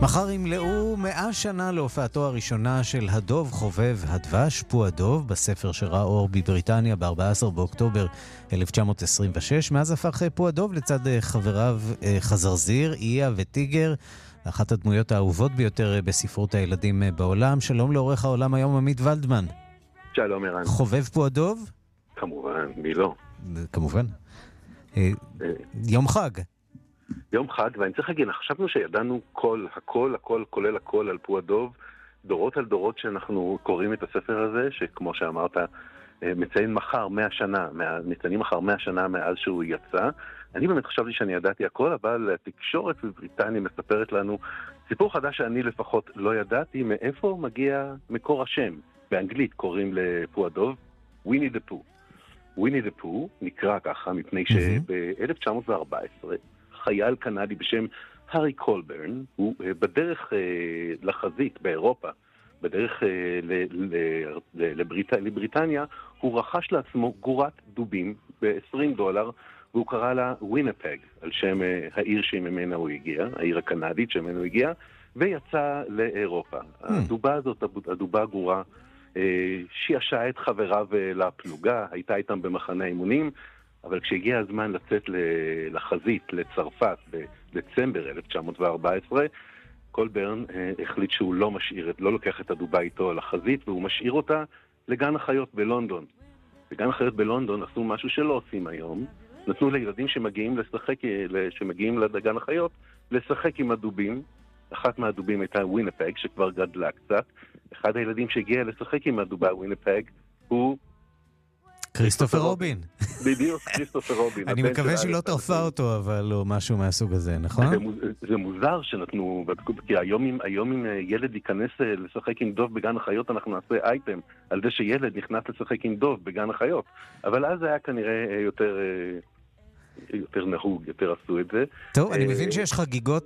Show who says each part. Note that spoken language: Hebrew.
Speaker 1: מחר ימלאו 100 שנה להופעתו הראשונה של הדוב חובב הדבש, פו הדוב, בספר שראה אור בבריטניה ב-14 באוקטובר 1926. מאז הפך פו הדוב לצד חבריו חזרזיר, איה וטיגר, אחת הדמויות האהובות ביותר בספרות הילדים בעולם. שלום לעורך העולם היום עמית ולדמן.
Speaker 2: שלום ערן.
Speaker 1: חובב פו הדוב?
Speaker 2: כמובן, מי לא?
Speaker 1: כמובן. יום חג.
Speaker 2: יום חג, ואני צריך להגיד, חשבנו שידענו הכל, כולל הכל על פו הדוב, דורות על דורות שאנחנו קוראים את הספר הזה, שכמו שאמרת, מציינים מחר 100 שנה, מציינים מחר 100 שנה מאז שהוא יצא. אני באמת חשבתי שאני ידעתי הכל, אבל התקשורת בבריטניה מספרת לנו סיפור חדש שאני לפחות לא ידעתי מאיפה מגיע מקור השם. באנגלית קוראים לפו הדוב ויני דה פו. ויני דה פו נקרא ככה מפני שב-1914 חייל קנדי בשם הארי קולברן, הוא בדרך לחזית באירופה, בדרך לבריטניה, הוא רכש לעצמו גורת דובים ב$20, והוא קרא לה ווינפג, על שם העיר שממנה הוא הגיע, העיר הקנדית שממנה הוא הגיע, ויצא לאירופה. הדובה הזאת, הדובה הגורה, שישעה את חבריו לפלוגה, הייתה איתם במחנה אימונים, אבל כשהגיע הזמן לצאת לחזית, לצרפת, בדצמבר 1914, קולברן החליט שהוא לא לוקח את הדובה איתו לחזית, והוא משאיר אותה לגן החיות בלונדון. בגן החיות בלונדון עשו משהו שלא עושים היום, נתנו לילדים שמגיעים לגן החיות, לשחק עם הדובים. אחת מהדובים הייתה ווינפג, שכבר גדלה קצת. אחד הילדים שהגיע לשחק עם הדובה ווינפג הוא
Speaker 1: כריסטופר רובין.
Speaker 2: בדיוק, כריסטופר רובין.
Speaker 1: אני מקווה שהיא לא טרפה אותו, אבל לא משהו מהסוג הזה, נכון?
Speaker 2: זה מוזר שנתנו, כי היום אם ילד ייכנס לשחק עם דוב בגן החיות, אנחנו נעשה אייטם על זה שילד נכנס לשחק עם דוב בגן החיות. אבל אז היה כנראה יותר נהוג, יותר עשו את זה.
Speaker 1: טוב, אני מבין שיש חגיגות